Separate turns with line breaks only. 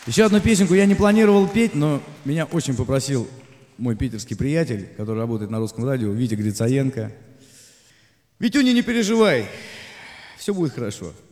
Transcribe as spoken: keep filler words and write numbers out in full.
Еще одну песенку я не планировал петь, но меня очень попросил мой питерский приятель, который работает на русском радио, Витя Грицаенко. Витюня, не переживай, все будет хорошо.